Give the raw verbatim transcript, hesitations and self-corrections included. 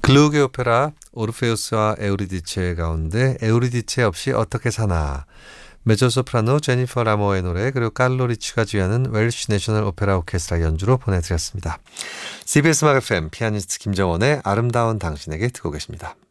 글루게 오페라 오르페우스와 에우리디체 가운데 에우리디체 없이 어떻게 사나, 메조소프라노 제니퍼 라모의 노래, 그리고 칼로 리치가 지휘하는 웰시 내셔널 오페라 오케스트라 연주로 보내드렸습니다. 씨비에스 음악 에프엠 피아니스트 김정원의 아름다운 당신에게 듣고 계십니다.